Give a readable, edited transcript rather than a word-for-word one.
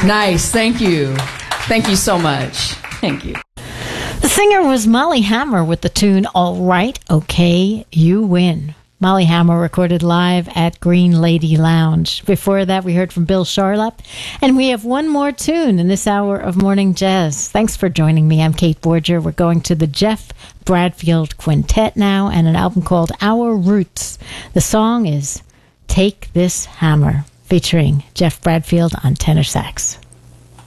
Nice. Thank you. Thank you so much. Thank you. The singer was Molly Hammer with the tune All Right, Okay, You Win. Molly Hammer recorded live at Green Lady Lounge. Before that, we heard from Bill Charlap. And we have one more tune in this hour of Morning Jazz. Thanks for joining me. I'm Kate Borger. We're going to the Jeff Bradfield Quintet now and an album called Our Roots. The song is Take This Hammer, featuring Jeff Bradfield on tenor sax.